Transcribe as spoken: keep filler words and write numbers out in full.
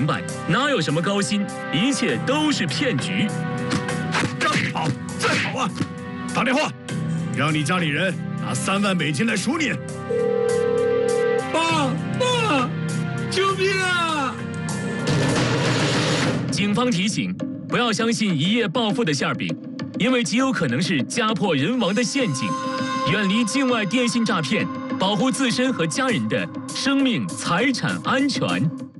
白，哪有什么高薪，一切都是骗局。 再跑，再跑啊！打电话，让你家里人拿三万美金来赎你。 爸爸，救命啊！ 警方提醒，不要相信一夜暴富的馅饼，因为极有可能是家破人亡的陷阱。远离境外电信诈骗，保护自身和家人的生命财产安全。